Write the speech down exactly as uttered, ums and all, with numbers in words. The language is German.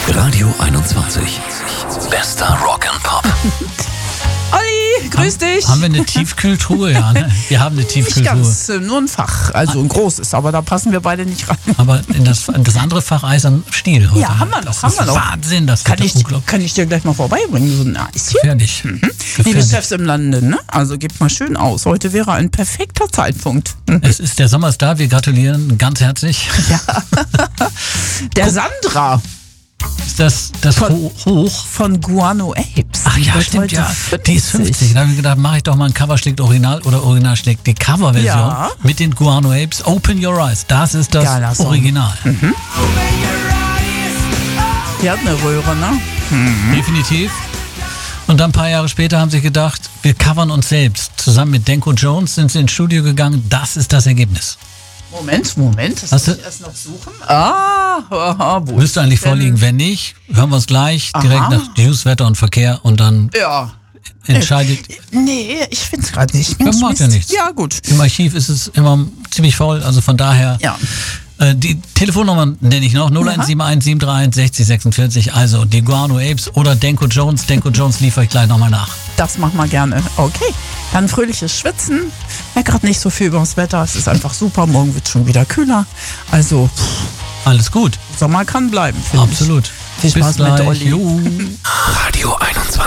Radio einundzwanzig. Bester Rock'n'Pop. Olli, grüß dich. Haben wir eine Tiefkühltruhe? Ja, ne? Wir haben eine Nicht Tiefkühltruhe. ganz, äh, nur ein Fach, also ein großes, aber da passen wir beide nicht rein. Aber in das, in das andere Fach Eis am Stiel heute. Ja, haben wir noch, das haben ist wir noch. Wahnsinn, das Kann wird ich, unglaublich kann ich dir gleich mal vorbeibringen, so ein Eischen? gefährlich. Mhm. Liebe gefährlich. Chefs im Lande, ne? Also gebt mal schön aus. Heute wäre ein perfekter Zeitpunkt. Es ist, der Sommer ist da, wir gratulieren ganz herzlich. Der Sandra Ist das, das Von- Ho- Hoch? von Guano Apes. Ach ja, Wird stimmt, heute ja. Die ist fünfzig. Da habe ich gedacht, mache ich doch mal ein Cover schlägt Original oder Original schlägt die Coverversion Ja. mit den Guano Apes. Open Your Eyes. Das ist das Geiler Song. Original. Die hat eine Röhre, ne? Definitiv. Und dann ein paar Jahre später haben sie gedacht, wir covern uns selbst. Zusammen mit Denko Jones sind sie ins Studio gegangen. Das ist das Ergebnis. Moment, Moment, das Hast muss du- ich erst noch suchen. Ah, aha, wo Müsste ist eigentlich denn? vorliegen. Wenn nicht, hören wir uns gleich direkt Aha. nach News, Wetter und Verkehr und dann Ja. entscheidet. Nee, ich find's gerade nicht. Ja, Mensch, macht ja Mist. nichts. Ja, gut. Im Archiv ist es immer ziemlich voll, also von daher. Ja. Äh, die Telefonnummer nenne ich noch, null eins sieben eins sieben drei eins sechzig sechsundvierzig, also die Guano Apes oder Denko Jones. Denko Jones liefere ich gleich nochmal nach. Das machen wir gerne. Okay. Dann fröhliches Schwitzen. Ja, gerade nicht so viel über das Wetter. Es ist einfach super. Morgen wird schon wieder kühler. Also, pff, Alles gut, Sommer kann bleiben, finde ich. absolut. Viel Spaß Bis mit gleich. Olli. Jo. Radio einundzwanzig.